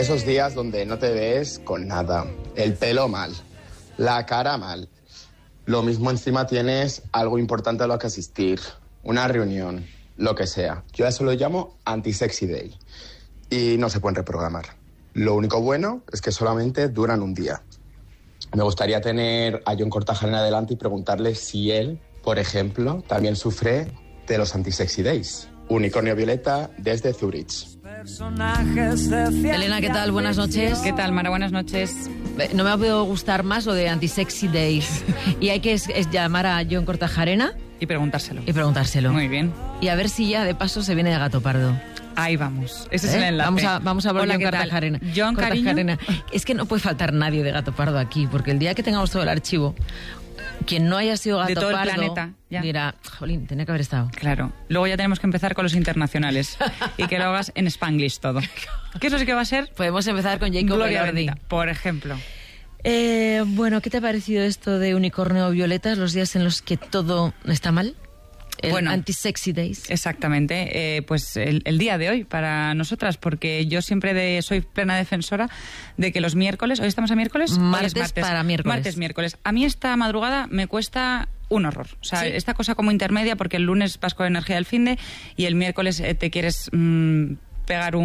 Esos días donde no te ves con nada, el pelo mal, la cara mal. Lo mismo encima tienes algo importante a lo que asistir, una reunión, lo que sea. Yo a eso lo llamo anti-sexy day y no se pueden reprogramar. Lo único bueno es que solamente duran un día. Me gustaría tener a Jon Kortajarena delante y preguntarle si él, por ejemplo, también sufre de los anti-sexy days. Unicornio Violeta desde Zurich. Elena, ¿qué tal? Buenas noches. ¿Qué tal, Mara? Buenas noches. No me ha podido gustar más lo de anti-sexy days. Y hay que llamar a Jon Kortajarena y preguntárselo. Muy bien. Y a ver si ya de paso se viene de Gato Pardo. Ahí vamos. Ese es el enlace. Vamos a ver Jon Kortajarena. Jon, cariño. Es que no puede faltar nadie de Gato Pardo aquí, porque el día que tengamos todo el archivo, quien no haya sido Gato de todo Pardo el planeta, ya dirá, jolín, tenía que haber estado. Claro. Luego ya tenemos que empezar con los internacionales y que lo hagas en Spanglish todo. ¿Qué es lo que va a ser? Podemos empezar con Jacob Elordi, por ejemplo. Bueno, ¿qué te ha parecido esto de Unicornio Violeta, los días en los que todo está mal? El anti-sexy days. Exactamente, pues el día de hoy para nosotras, porque yo siempre soy plena defensora de que los miércoles, hoy estamos a miércoles, martes para miércoles. Martes, miércoles. A mí esta madrugada me cuesta un horror. O sea, ¿sí? Esta cosa como intermedia, porque el lunes vas con energía del finde y el miércoles te quieres pegar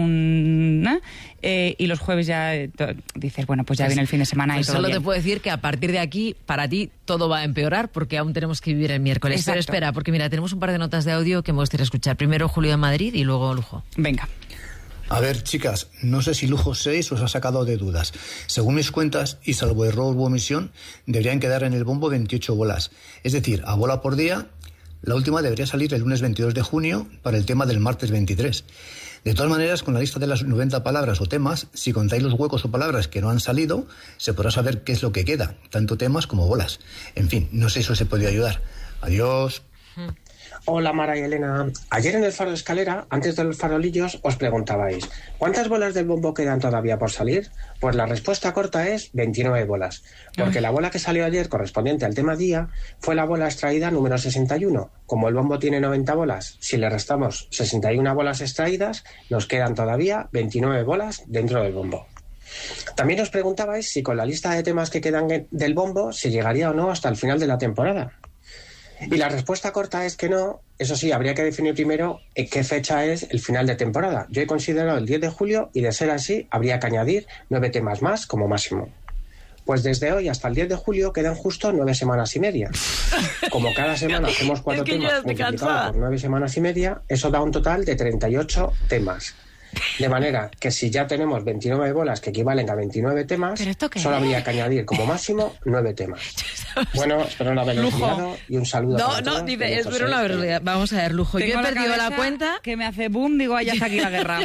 y los jueves ya dices, bueno, pues ya viene el fin de semana y todo solo bien. Te puedo decir que a partir de aquí, para ti, todo va a empeorar porque aún tenemos que vivir el miércoles. Exacto. Pero espera, porque mira, tenemos un par de notas de audio que me gustaría escuchar. Primero Julio de Madrid y luego Lujo. Venga. A ver, chicas, no sé si Lujo 6 os ha sacado de dudas. Según mis cuentas, y salvo error u omisión, deberían quedar en el bombo 28 bolas. Es decir, a bola por día. La última debería salir el lunes 22 de junio para el tema del martes 23. De todas maneras, con la lista de las 90 palabras o temas, si contáis los huecos o palabras que no han salido, se podrá saber qué es lo que queda, tanto temas como bolas. En fin, no sé si os he podido ayudar. Adiós. Hola Mara y Elena. Ayer en el Faro de Escalera, antes de los farolillos, os preguntabais ¿cuántas bolas del bombo quedan todavía por salir? Pues la respuesta corta es 29 bolas, porque la bola que salió ayer correspondiente al tema día fue la bola extraída número 61. Como el bombo tiene 90 bolas, si le restamos 61 bolas extraídas, nos quedan todavía 29 bolas dentro del bombo. También os preguntabais si con la lista de temas que quedan del bombo se llegaría o no hasta el final de la temporada. Y la respuesta corta es que no. Eso sí, habría que definir primero en qué fecha es el final de temporada. Yo he considerado el 10 de julio y de ser así habría que añadir 9 temas más como máximo. Pues desde hoy hasta el 10 de julio quedan justo 9 semanas y media. Como cada semana hacemos 4 temas multiplicado por 9 semanas y media, eso da un total de 38 temas. De manera que si ya tenemos 29 bolas que equivalen a 29 temas, solo habría que añadir como máximo 9 temas. Bueno, espero no haberlo olvidado y un saludo a todos. Espero no haberlo olvidado. Vamos a ver, Lujo. Tengo yo he perdido la cuenta. Que me hace boom, digo, ya está aquí la guerra.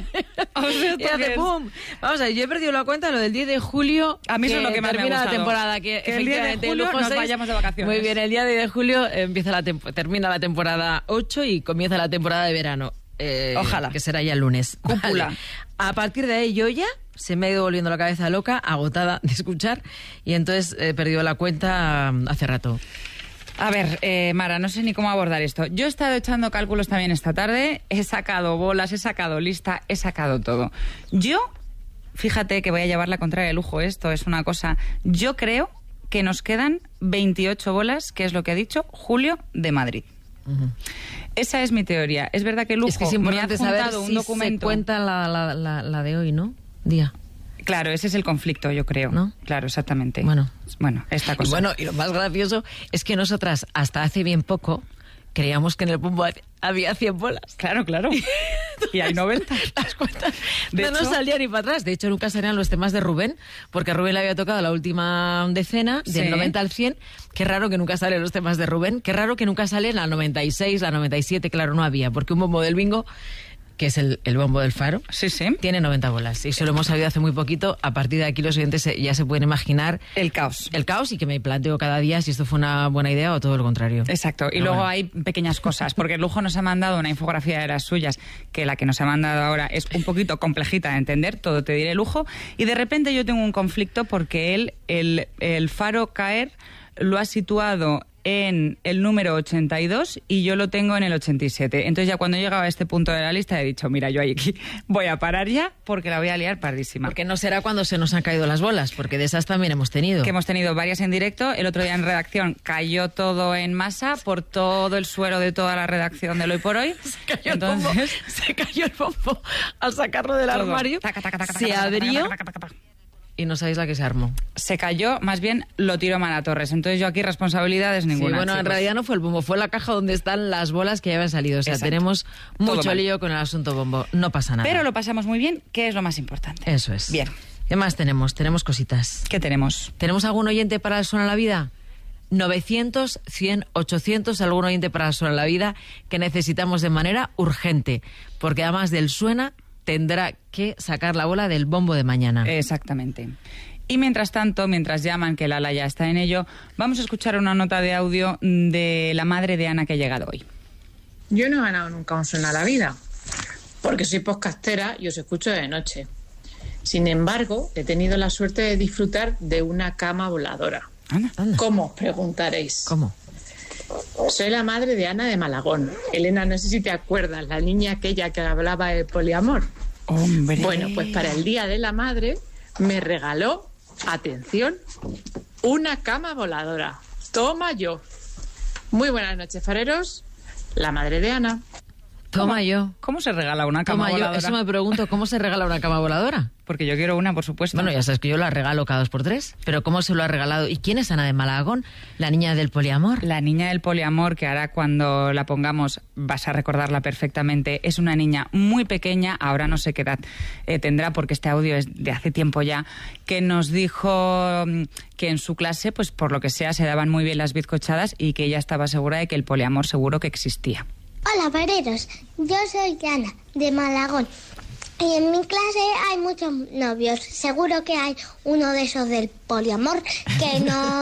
Y hace boom. Vamos a ver, yo he perdido la cuenta lo del 10 de julio. A mí eso es lo que más me ha gustado. Termina la temporada. Que el 10 de julio Lujo nos 6, vayamos de vacaciones. Muy bien, el día 10 de julio termina la temporada 8 y comienza la temporada de verano. Ojalá. Que será ya el lunes. Cúpula. Vale. A partir de ahí yo ya se me ha ido volviendo la cabeza loca, agotada de escuchar, y entonces he perdido la cuenta hace rato. A ver, Mara, no sé ni cómo abordar esto. Yo he estado echando cálculos también esta tarde, he sacado bolas, he sacado lista, he sacado todo. Yo, fíjate que voy a llevar la contraria de Lujo, esto es una cosa... Yo creo que nos quedan 28 bolas, que es lo que ha dicho Julio de Madrid. Uh-huh. Esa es mi teoría. Es verdad que Lujo es que es importante me ha juntado saber un documento. Se cuenta la de hoy, ¿no? Día. Claro, ese es el conflicto, yo creo. ¿No? Claro, exactamente. Bueno, esta cosa. Bueno, y lo más gracioso es que nosotras, hasta hace bien poco, creíamos que en el bombo había 100 bolas. Claro. Y hay 90. Las cuentas no salían ni para atrás. De hecho, nunca salían los temas de Rubén, porque a Rubén le había tocado la última decena, del 90 al 100. Qué raro que nunca salen los temas de Rubén. Qué raro que nunca salen la 96, la 97. Claro, no había, porque un bombo del bingo, que es el bombo del Faro, sí. tiene 90 bolas. Y eso lo hemos sabido hace muy poquito. A partir de aquí los oyentes ya se pueden imaginar... El caos. Y que me planteo cada día si esto fue una buena idea o todo lo contrario. Exacto. Y luego hay pequeñas cosas, porque Lujo nos ha mandado una infografía de las suyas, que la que nos ha mandado ahora es un poquito complejita de entender, todo te diré Lujo, y de repente yo tengo un conflicto porque el Faro caer lo ha situado en el número 82 y yo lo tengo en el 87. Entonces ya cuando llegaba a este punto de la lista he dicho, mira, yo aquí voy a parar ya porque la voy a liar pardísima. Porque no será cuando se nos han caído las bolas, porque de esas también hemos tenido. Que hemos tenido varias en directo. El otro día en redacción cayó todo en masa por todo el suero de toda la redacción del Hoy por Hoy. Se cayó el bombo al sacarlo del armario. Se abrió. Y no sabéis la que se armó. Se cayó, más bien lo tiró Mara Torres. Entonces yo aquí responsabilidades ninguna. Sí, bueno, chicos. En realidad no fue el bombo, fue la caja donde están las bolas que ya habían salido. O sea, Exacto. tenemos mucho lío con el asunto bombo. No pasa nada. Pero lo pasamos muy bien, que es lo más importante. Eso es. Bien. ¿Qué más tenemos? Tenemos cositas. ¿Qué tenemos? ¿Tenemos algún oyente para el Suena la Vida? 900, 100, 800, algún oyente para el Suena la Vida que necesitamos de manera urgente. Porque además del Suena, tendrá que sacar la bola del bombo de mañana. Exactamente. Y mientras tanto, mientras llaman, que Lala ya está en ello, vamos a escuchar una nota de audio de la madre de Ana que ha llegado hoy. Yo no he ganado nunca un Suena la Vida, porque soy podcastera y os escucho de noche. Sin embargo, he tenido la suerte de disfrutar de una cama voladora. Anda. ¿Cómo? Os preguntaréis. ¿Cómo? Soy la madre de Ana de Malagón. Elena, no sé si te acuerdas, la niña aquella que hablaba de poliamor. ¡Hombre! Bueno, pues para el Día de la Madre me regaló, atención, una cama voladora. Toma yo. Muy buenas noches, fareros. La madre de Ana. Toma yo. ¿Cómo se regala una cama Toma yo. voladora? Eso me pregunto, ¿cómo se regala una cama voladora? Porque yo quiero una, por supuesto. Bueno, ya sabes que yo la regalo cada 2x3, pero ¿cómo se lo ha regalado? ¿Y quién es Ana de Malagón? ¿La niña del poliamor? La niña del poliamor, que ahora cuando la pongamos vas a recordarla perfectamente, es una niña muy pequeña, ahora no sé qué edad tendrá, porque este audio es de hace tiempo ya, que nos dijo que en su clase, pues por lo que sea, se daban muy bien las bizcochadas y que ella estaba segura de que el poliamor seguro que existía. Hola, fareros. Yo soy Ana, de Malagón. Y en mi clase hay muchos novios. Seguro que hay uno de esos del poliamor, que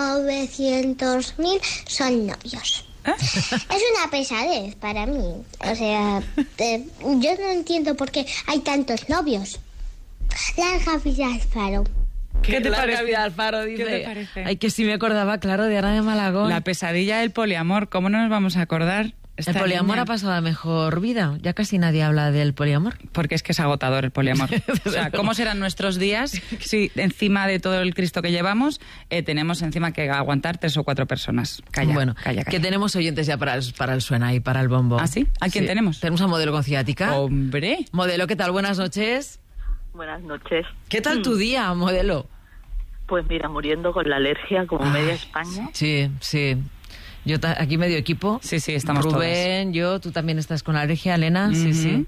900.000 son novios. Es una pesadez para mí. O sea, yo no entiendo por qué hay tantos novios. Larga vida al faro. ¿Qué te Larga parece? vida al faro, dice. ¿Qué te parece? Ay, que sí me acordaba, claro, de Ana de Malagón. La pesadilla del poliamor, ¿cómo no nos vamos a acordar? El poliamor ha pasado a mejor vida. Ya casi nadie habla del poliamor. Porque es que es agotador el poliamor. O sea, ¿cómo serán nuestros días si encima de todo el Cristo que llevamos tenemos encima que aguantar 3 o 4 personas? Calla, Bueno, calla. que tenemos oyentes ya para el Suena y para el bombo. ¿Ah, sí? ¿A quién tenemos? Tenemos a Modelo con ciática. ¡Hombre! Modelo, ¿qué tal? Buenas noches. Buenas noches. ¿Qué tal tu día, Modelo? Pues mira, muriendo con la alergia como media España. Sí, sí. Yo aquí medio equipo. Sí, estamos Rubén, yo, tú también estás con alergia, Elena. Sí, sí.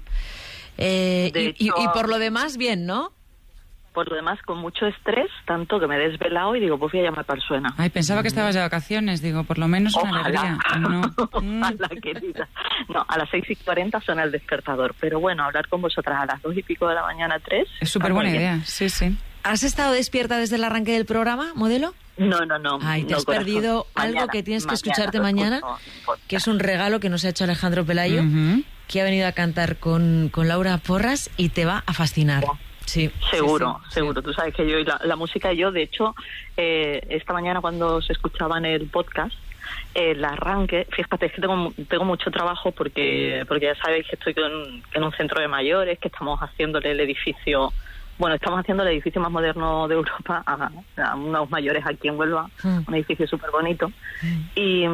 Y por lo demás, bien, ¿no? Por lo demás, con mucho estrés, tanto que me he desvelado y digo, pues voy a llamar para el Suena. Ay, pensaba que estabas de vacaciones, digo, por lo menos una alegría. No. Ojalá, querida. No, a las 6:40 suena el despertador. Pero bueno, hablar con vosotras a las 2:00 de la mañana, 3. Es súper buena idea, sí. ¿Has estado despierta desde el arranque del programa, Modelo? No. Ay, te has corazón. perdido Mañana, algo que tienes que escucharte lo mañana, escucho. que es un regalo que nos ha hecho Alejandro Pelayo, que ha venido a cantar con Laura Porras y te va a fascinar. Sí, seguro. Tú sabes que yo y la música y yo, de hecho, esta mañana cuando se escuchaba en el podcast, el arranque, fíjate, es que tengo mucho trabajo porque ya sabéis que estoy en un centro de mayores, que estamos haciéndole el edificio... Bueno, estamos haciendo el edificio más moderno de Europa a unos mayores aquí en Huelva, un edificio súper bonito. Y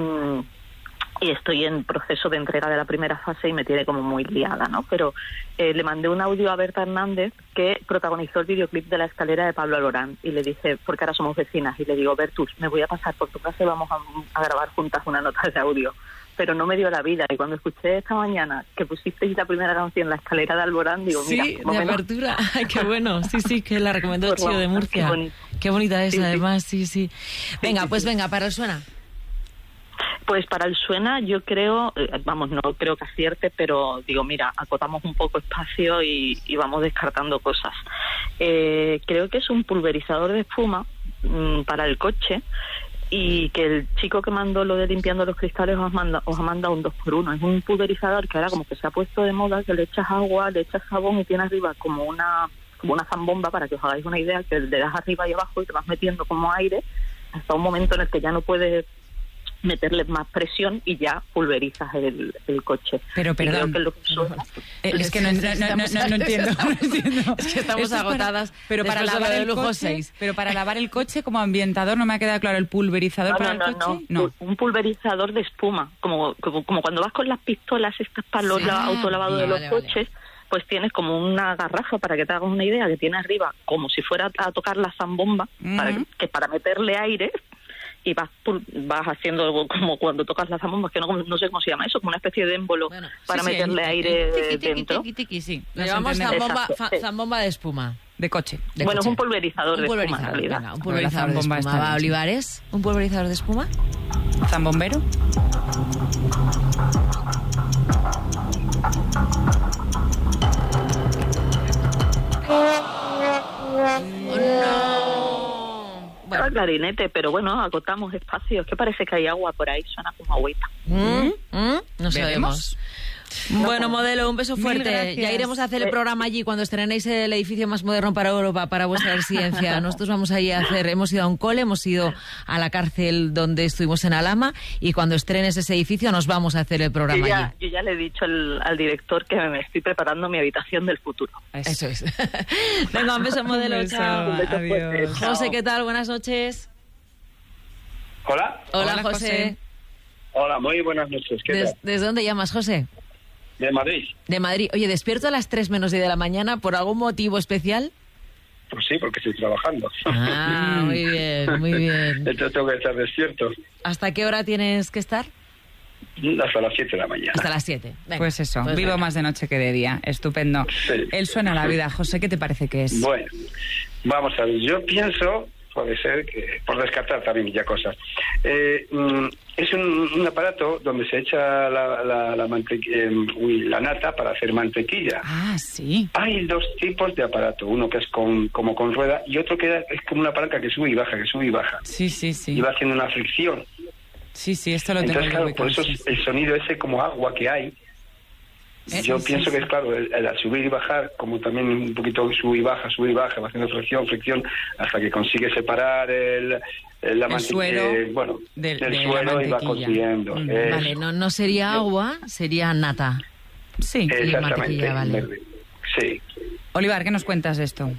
estoy en proceso de entrega de la primera fase y me tiene como muy liada, ¿no? Pero le mandé un audio a Berta Hernández, que protagonizó el videoclip de La escalera de Pablo Alborán, y le dije, porque ahora somos vecinas, y le digo, Bertus, me voy a pasar por tu casa y vamos a grabar juntas una nota de audio. Pero no me dio la vida, y cuando escuché esta mañana que pusisteis la primera canción, La escalera de Alborán, digo, sí, mira, de apertura. Ay, qué bueno. Sí, que la recomendó el Chío de Murcia. Qué bonita es, además, sí. Venga, para el Suena. Pues para el Suena yo creo, no creo que acierte, pero digo, mira, acotamos un poco espacio y vamos descartando cosas. Creo que es un pulverizador de espuma para el coche, y que el chico que mandó lo de limpiando los cristales os ha mandado un 2x1. Es un pulverizador que ahora como que se ha puesto de moda, que le echas agua, le echas jabón y tiene arriba como una zambomba, para que os hagáis una idea, que le das arriba y abajo y te vas metiendo como aire hasta un momento en el que ya no puedes meterle más presión y ya pulverizas el coche. Pero perdón, es que no entiendo. Es que estamos agotadas. Pero para lavar el lujo coche, 6. Pero para lavar el coche como ambientador no me ha quedado claro. ¿El pulverizador para el coche? No. Un pulverizador de espuma, como cuando vas con las pistolas estas para los autolavados de los coches. Pues tienes como una garrafa, para que te hagas una idea, que tiene arriba como si fuera a tocar la zambomba, para meterle aire, y vas haciendo como cuando tocas la zambomba, que no sé cómo se llama eso, como una especie de émbolo para meterle aire dentro. Sí. Lo llamamos zambomba de espuma. De coche. Es un pulverizador de espuma, en realidad. Venga, un pulverizador de espuma. ¿Va, Olivares? ¿Un pulverizador de espuma? ¿Zambombero? No. Bueno. Clarinete, pero bueno, agotamos espacios. Que parece que hay agua por ahí, suena como agüita. No sabemos. Bueno, modelo, un beso fuerte. Ya iremos a hacer el programa allí cuando estrenéis el edificio más moderno para Europa, para vuestra residencia. Nosotros vamos a ir a hacer, hemos ido a un cole, hemos ido a la cárcel donde estuvimos en Alhama, y cuando estrenes ese edificio nos vamos a hacer el programa allí. Yo ya le he dicho al director que me estoy preparando mi habitación del futuro. Eso es. Venga, un beso, modelo. Chao. Adiós. José, ¿qué tal? Buenas noches. Hola. Hola, José. Hola, muy buenas noches. ¿Desde dónde llamas, José? De Madrid. De Madrid. Oye, ¿despierto a las 3 menos 10 de la mañana por algún motivo especial? Pues sí, porque estoy trabajando. Ah, muy bien, muy bien. Entonces tengo que estar despierto. ¿Hasta qué hora tienes que estar? Hasta las 7 de la mañana. Hasta las 7. Venga, pues eso, vivo más de noche que de día. Estupendo. Sí. Él suena a la vida. José, ¿qué te parece que es? Bueno, vamos a ver. Yo pienso, puede ser, que por descartar también ya cosas. Es un aparato donde se echa la nata para hacer mantequilla. Ah, sí. Hay 2 tipos de aparato. Uno que es como con rueda y otro que es como una palanca que sube y baja, Sí. Y va haciendo una fricción. Sí, esto lo tengo. Entonces, claro, por eso el sonido ese como agua que hay. Yo pienso que es claro, el subir y bajar, como también un poquito sube y baja, va haciendo fricción, hasta que consigue separar el suelo del suelo y va consiguiendo. Vale, no sería agua, sería nata. Sí, exactamente. Vale. Sí. Olivar, ¿qué nos cuentas de esto?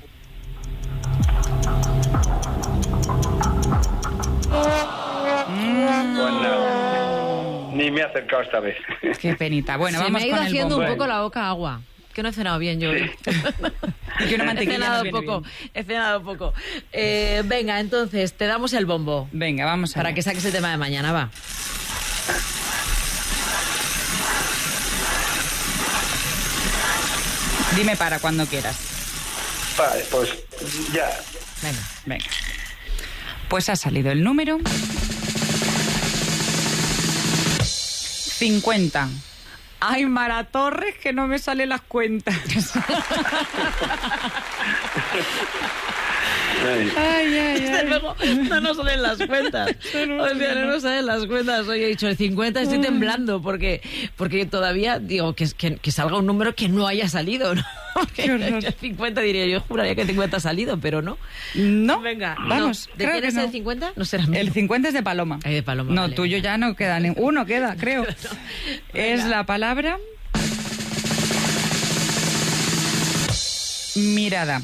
Ni me he acercado esta vez. Qué penita. Bueno, vamos me ha ido con haciendo un poco la boca agua. Que no he cenado bien yo. Sí. Que una mantequilla he cenado poco. Venga, entonces, te damos el bombo. Venga, vamos para que saques el tema de mañana, va. Dime para cuando quieras. Vale, pues ya. Venga. Pues ha salido el número 50. Ay, Mara Torres, que no me salen las cuentas. Desde luego, no nos salen las cuentas. O sea, no nos salen las cuentas. Hoy he dicho el 50, estoy temblando porque todavía digo que salga un número que no haya salido, ¿no? El 50 diría yo, juraría que el 50 ha salido, pero no. No, venga, vamos. ¿De quién es el 50? No será mío. El 50 es de Paloma. De Paloma. No, vale, tuyo ya no queda uno, queda, creo. Es la palabra mirada.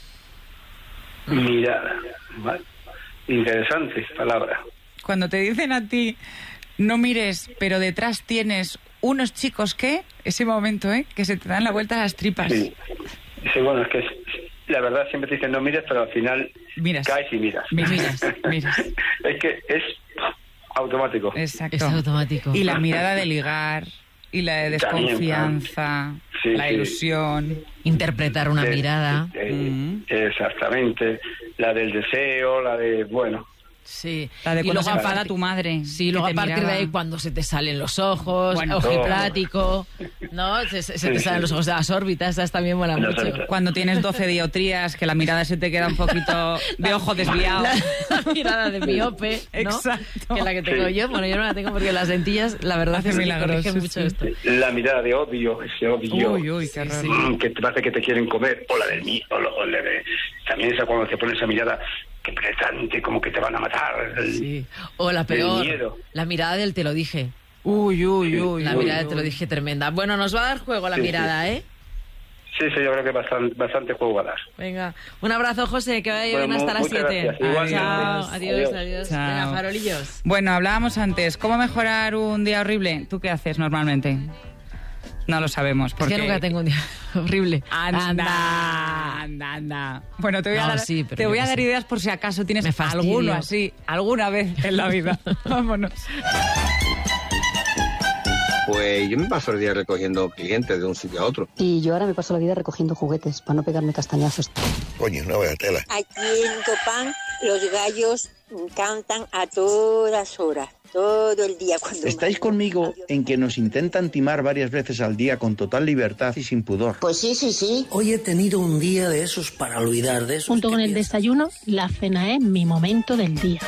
Mirada. ¿Vale? Interesante palabra. Cuando te dicen a ti, no mires, pero detrás tienes unos chicos que, ese momento, que se te dan la vuelta a las tripas. Sí, bueno, es que la verdad siempre te dicen no mires, pero al final caes y miras. Miras. Es que es automático. Exacto. Es automático. Y la mirada de ligar, y la de desconfianza, la ilusión. Interpretar una mirada. Exactamente. La del deseo, la de, bueno... Sí. La de cuando se enfada tu madre. Sí, luego a partir de ahí cuando se te salen los ojos, ojiplático, ¿no? Se te salen los ojos de las órbitas, esas también mola mucho. Cuando tienes 12 dioptrías, que la mirada se te queda un poquito de ojo desviado. La mirada de miope, ¿no? Exacto. Que la que tengo yo, bueno, yo no la tengo porque las lentillas, la verdad es que corrigen mucho esto. La mirada de odio, ese odio. Uy, qué raro. Que te parece que te quieren comer, o la del mío, o la de... También esa cuando te pones esa mirada que penetrante, como que te van a matar. Sí. O la peor, miedo. la mirada del te lo dije. Uy. La mirada del te lo dije tremenda. Bueno, nos va a dar juego la mirada, ¿eh? Sí, yo creo que bastante juego va a dar. Venga, un abrazo, José, que vaya bien hasta las 7. Chao, adiós. Venga, farolillos. Bueno, hablábamos antes, ¿cómo mejorar un día horrible? ¿Tú qué haces normalmente? No lo sabemos. Porque... Es que nunca tengo un día horrible. Anda. Bueno, te voy a dar ideas por si acaso tienes alguno así, alguna vez en la vida. Vámonos. Pues yo me paso el día recogiendo clientes de un sitio a otro. Y yo ahora me paso la vida recogiendo juguetes para no pegarme castañazos. Coño, no vaya tela. Aquí en Copán los gallos cantan a todas horas, todo el día. ¿Estáis conmigo en que nos intentan timar varias veces al día con total libertad y sin pudor? Pues sí. Hoy he tenido un día de esos para olvidar, de esos. Junto con el desayuno, la cena es mi momento del día.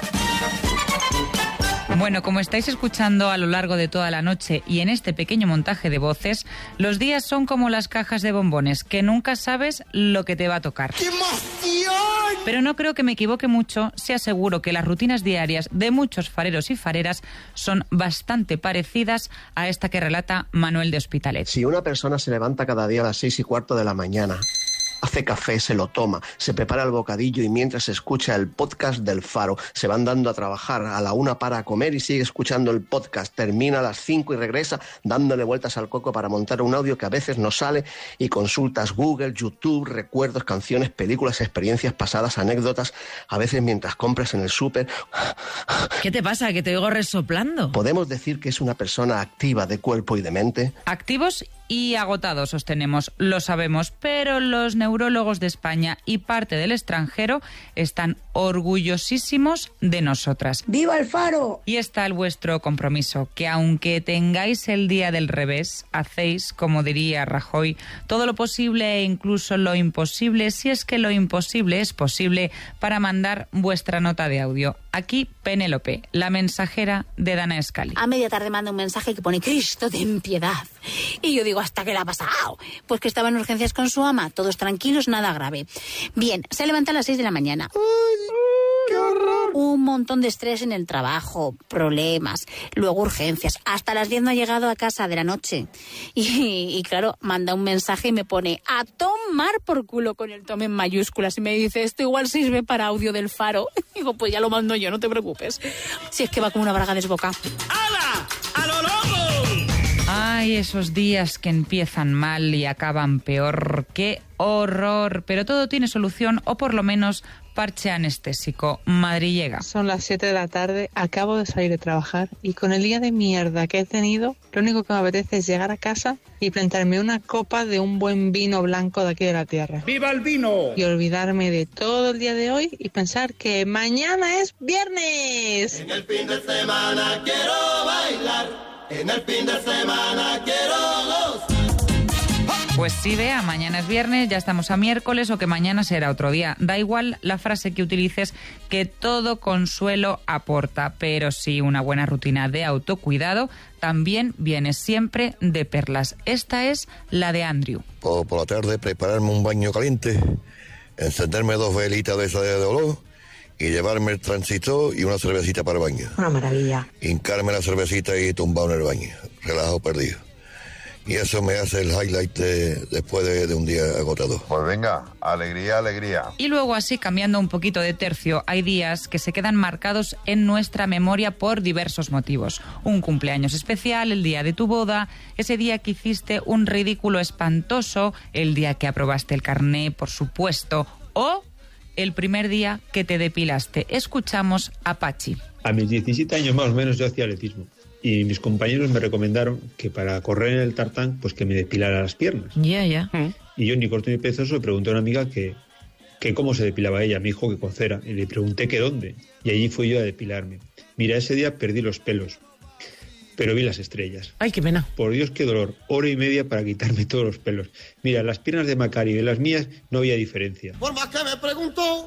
Bueno, como estáis escuchando a lo largo de toda la noche y en este pequeño montaje de voces, los días son como las cajas de bombones, que nunca sabes lo que te va a tocar. ¡Qué emoción! Pero no creo que me equivoque mucho si aseguro que las rutinas diarias de muchos fareros y fareras son bastante parecidas a esta que relata Manuel de Hospitalet. Si una persona se levanta cada día a las 6:15 de la mañana, hace café, se lo toma, se prepara el bocadillo y mientras escucha el podcast del Faro, se va andando a trabajar, a la 1 para comer y sigue escuchando el podcast, termina a las 5 y regresa dándole vueltas al coco para montar un audio que a veces no sale y consultas Google, YouTube, recuerdos, canciones, películas, experiencias pasadas, anécdotas, a veces mientras compras en el súper. ¿Qué te pasa? ¿Que te oigo resoplando? ¿Podemos decir que es una persona activa de cuerpo y de mente? Activos y agotados, sostenemos, lo sabemos, pero los neurólogos de España y parte del extranjero están orgullosísimos de nosotras. ¡Viva el Faro! Y está el vuestro compromiso, que aunque tengáis el día del revés, hacéis, como diría Rajoy, todo lo posible e incluso lo imposible, si es que lo imposible es posible, para mandar vuestra nota de audio. Aquí Penélope, la mensajera de Dana Scully. A media tarde manda un mensaje que pone Cristo, ten piedad. Y yo digo, ¿hasta qué le ha pasado? Pues que estaba en urgencias con su ama, todos tranquilos, nada grave. Bien, se levanta a las 6 de la mañana. ¡Qué horror! Un montón de estrés en el trabajo, problemas, luego urgencias. Hasta las 10 no ha llegado a casa de la noche. Y claro, manda un mensaje y me pone a tomar por culo con el tome en mayúsculas. Y me dice, esto igual sirve para audio del Faro. Digo, pues ya lo mando yo, no te preocupes. Si es que va como una braga desbocada. ¡Hala! ¡A lo loco! Ay, esos días que empiezan mal y acaban peor. ¡Qué horror! Pero todo tiene solución, o por lo menos parche anestésico. Madrillega. Son las 7 de la tarde, acabo de salir de trabajar y con el día de mierda que he tenido, lo único que me apetece es llegar a casa y plantarme una copa de un buen vino blanco de aquí de la tierra. ¡Viva el vino! Y olvidarme de todo el día de hoy y pensar que mañana es viernes. En el fin de semana quiero bailar. En el fin de semana quiero gozar. Pues sí, vea, mañana es viernes, ya estamos a miércoles o que mañana será otro día. Da igual la frase que utilices, que todo consuelo aporta, pero sí una buena rutina de autocuidado también viene siempre de perlas. Esta es la de Andrew. Por la tarde prepararme un baño caliente, encenderme 2 velitas de esa de olor y llevarme el transistor y una cervecita para el baño. Una maravilla. Hincarme la cervecita y tumbado en el baño, relajado perdido. Y eso me hace el highlight después de un día agotador. Pues venga, alegría, alegría. Y luego así, cambiando un poquito de tercio, hay días que se quedan marcados en nuestra memoria por diversos motivos. Un cumpleaños especial, el día de tu boda, ese día que hiciste un ridículo espantoso, el día que aprobaste el carné, por supuesto, o el primer día que te depilaste. Escuchamos a Pachi. A mis 17 años más o menos yo hacía atletismo. Y mis compañeros me recomendaron que para correr en el tartán, pues que me depilara las piernas. Ya. Y yo, ni corto ni perezoso, le pregunté a una amiga que cómo se depilaba ella. Me dijo que con cera. Y le pregunté que dónde. Y allí fui yo a depilarme. Mira, ese día perdí los pelos, pero vi las estrellas. Ay, qué pena. Por Dios, qué dolor. 1:30 para quitarme todos los pelos. Mira, las piernas de Macari y de las mías no había diferencia. Por más que me pregunto,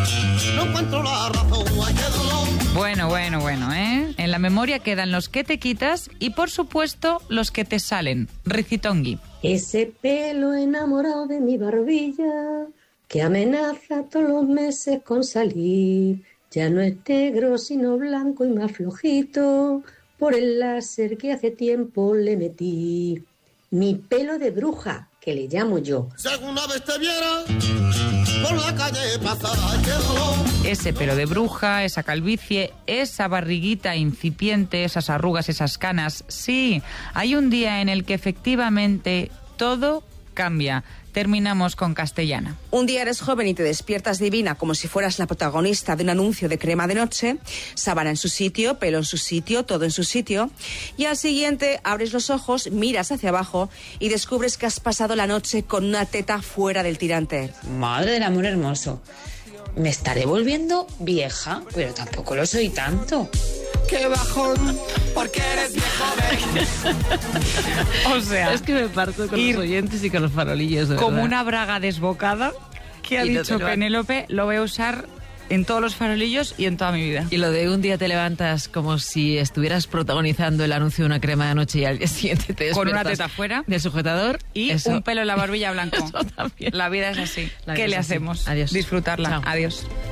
no encuentro la razón. Ay, qué dolor. Bueno, ¿eh? En la memoria quedan los que te quitas y, por supuesto, los que te salen. Rizitongi. Ese pelo enamorado de mi barbilla, que amenaza todos los meses con salir. Ya no es negro, sino blanco y más flojito, por el láser que hace tiempo le metí. Mi pelo de bruja, que le llamo yo. Si alguna vez te viera por la calle pasar, qué dolor. Ese pelo de bruja, esa calvicie, esa barriguita incipiente, esas arrugas, esas canas. Sí, hay un día en el que efectivamente todo cambia. Terminamos con Castellana. Un día eres joven y te despiertas divina como si fueras la protagonista de un anuncio de crema de noche, sábana en su sitio, pelo en su sitio, todo en su sitio, y al siguiente abres los ojos, miras hacia abajo y descubres que has pasado la noche con una teta fuera del tirante. Madre del amor hermoso. Me estaré volviendo vieja, pero tampoco lo soy tanto. ¡Qué bajón! Porque eres viejo. O sea, es que me parto con los oyentes y con los farolillos. Como una braga desbocada que ha dicho Penélope, lo voy a usar en todos los farolillos y en toda mi vida. Y lo de un día te levantas como si estuvieras protagonizando el anuncio de una crema de noche y al día siguiente te despiertas con una teta fuera del sujetador y eso. Un pelo en la barbilla blanco. Eso también. La vida es así. La ¿Qué vida le es así. hacemos? Adiós. Disfrutarla. Chao. Adiós.